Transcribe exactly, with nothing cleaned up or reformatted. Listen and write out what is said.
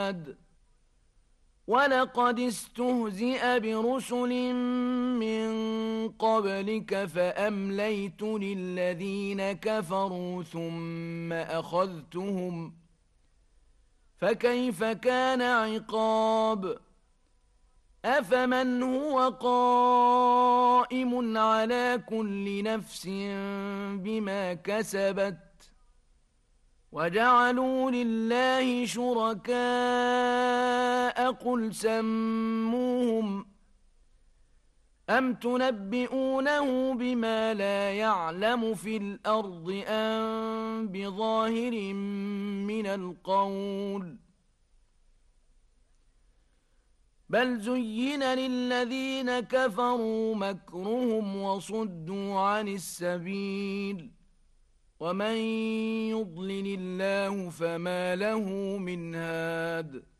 هاد ولقد استهزئ برسل من قبلك فأمليت للذين كفروا ثم أخذتهم فكيف كان عقاب أفمن هو قائم على كل نفس بما كسبت وجعلوا لله شركاء قل سموهم أم تنبئونه بما لا يعلم في الأرض أم بظاهر من القول بل زين للذين كفروا مكرهم وصدوا عن السبيل ومن يضلل الله فما له من هاد